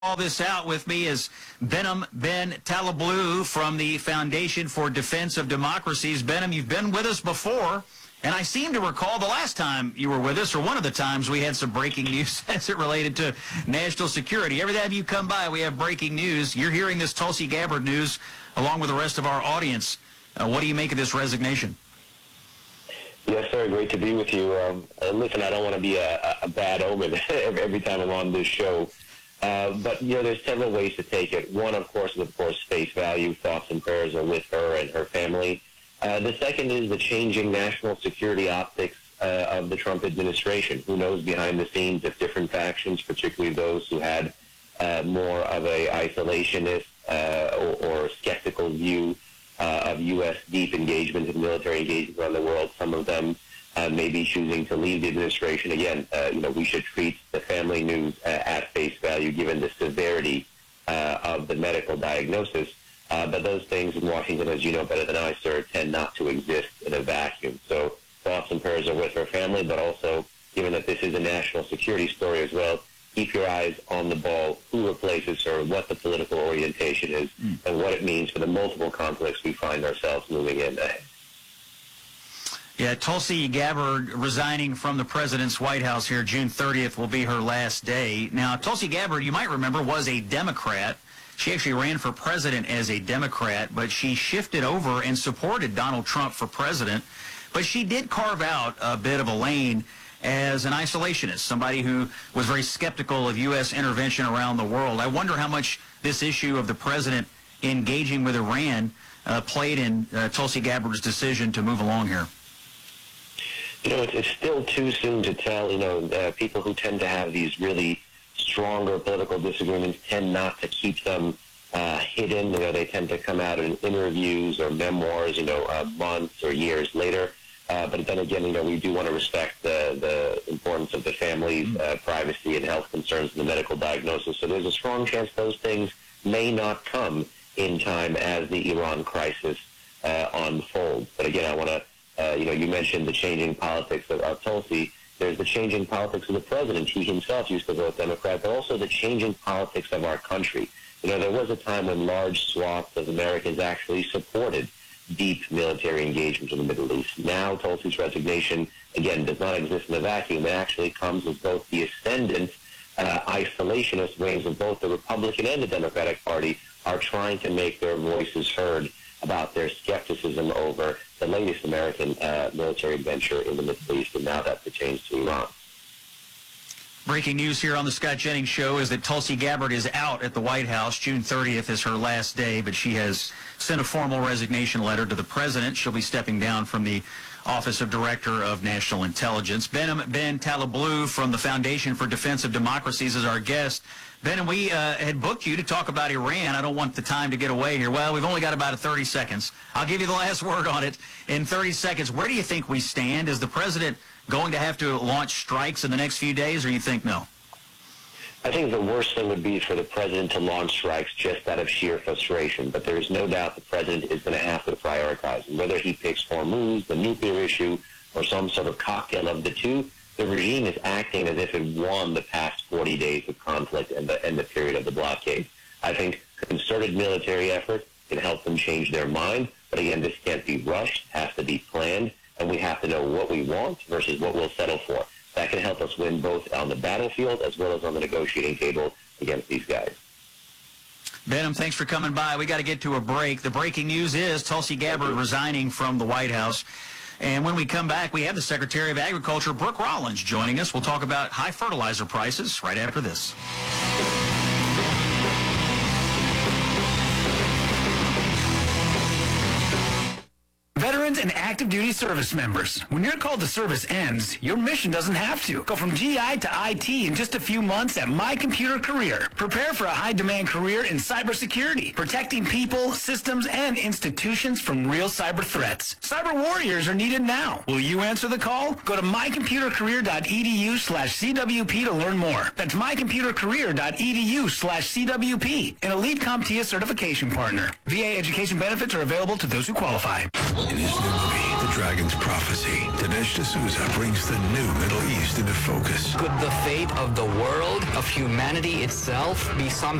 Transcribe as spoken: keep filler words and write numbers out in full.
All this out with me is Behnam Ben Taleblu from the Foundation for Defense of Democracies. Behnam, you've been with us before, and I seem to recall the last time you were with us, or one of the times we had some breaking news as it related to national security. Every time you come by, we have breaking news. You're hearing this Tulsi Gabbard news along with the rest of our audience. Uh, what do you make of this resignation? Yes, sir. Great to be with you. Um, uh, listen, I don't want to be a, a bad omen every time I'm on this show. Uh, but, you know, there's several ways to take it. One, of course, is, of course, face value. Thoughts and prayers are with her and her family. Uh, the second is the changing national security optics uh, of the Trump administration. Who knows behind the scenes if different factions, particularly those who had uh, more of a isolationist uh, or, or skeptical view uh, of U S deep engagement and military engagement around the world, some of them Uh, maybe choosing to leave the administration. Again, uh, you know, we should treat the family news uh, at face value given the severity uh, of the medical diagnosis. Uh, but those things in Washington, as you know better than I, sir, tend not to exist in a vacuum. So thoughts and prayers are with her family, but also, given that this is a national security story as well, keep your eyes on the ball, who replaces her, what the political orientation is, mm. and what it means for the multiple conflicts we find ourselves moving in ahead. Yeah, Tulsi Gabbard resigning from the president's White House here June thirtieth will be her last day. Now, Tulsi Gabbard, you might remember, was a Democrat. She actually ran for president as a Democrat, but she shifted over and supported Donald Trump for president. But she did carve out a bit of a lane as an isolationist, somebody who was very skeptical of U S intervention around the world. I wonder how much this issue of the president engaging with Iran uh, played in uh, Tulsi Gabbard's decision to move along here. You know, it's, it's still too soon to tell. You know, uh, people who tend to have these really stronger political disagreements tend not to keep them uh, hidden. You know, they tend to come out in interviews or memoirs, you know, uh, months or years later. Uh, but then again, you know, we do want to respect the, the importance of the family's uh, privacy and health concerns and the medical diagnosis. So there's a strong chance those things may not come in time as the Iran crisis uh, unfolds. But again, I want to Uh, you know, you mentioned the changing politics of, of Tulsi. There's the changing politics of the president. He himself used to vote Democrat, but also the changing politics of our country. You know, there was a time when large swaths of Americans actually supported deep military engagement in the Middle East. Now, Tulsi's resignation, again, does not exist in a vacuum. It actually comes with both the ascendant uh, isolationist wings of both the Republican and the Democratic Party are trying to make their voices heard about their skepticism over the latest American uh, military adventure in the Middle East, and now that pertains to Iran. Breaking news here on the Scott Jennings Show is that Tulsi Gabbard is out at the White House. June thirtieth is her last day, but she has sent a formal resignation letter to the president. She'll be stepping down from the Office of Director of National Intelligence. Behnam Ben Taleblu from the Foundation for Defense of Democracies is our guest. Behnam, we uh, had booked you to talk about Iran. I don't want the time to get away here. Well, we've only got about thirty seconds. I'll give you the last word on it in thirty seconds. Where do you think we stand? Is the president going to have to launch strikes in the next few days, or you think no? I think the worst thing would be for the president to launch strikes just out of sheer frustration. But there is no doubt the president is going to have to prioritize. And whether he picks Hormuz, the nuclear issue, or some sort of cocktail of the two, the regime is acting as if it won the past forty days of conflict and the, and the period of the blockade. I think concerted military effort can help them change their mind. But again, this can't be rushed, has to be planned, and we have to know what we want versus what we'll settle for. That can help us win both on the battlefield as well as on the negotiating table against these guys. Behnam, thanks for coming by. We got to get to a break. The breaking news is Tulsi Gabbard resigning from the White House. And when we come back, we have the Secretary of Agriculture, Brooke Rollins, joining us. We'll talk about high fertilizer prices right after this. Veterans and active duty service members, when your call to service ends, your mission doesn't have to. Go from G I to I T in just a few months at My Computer Career. Prepare for a high-demand career in cybersecurity, protecting people, systems, and institutions from real cyber threats. Cyber warriors are needed now. Will you answer the call? Go to mycomputercareer.edu slash CWP to learn more. That's mycomputercareer.edu slash CWP, an elite CompTIA certification partner. V A education benefits are available to those who qualify. It is new movie, The Dragon's Prophecy. Dinesh D'Souza brings the new Middle East into focus. Could the fate of the world, of humanity itself, be some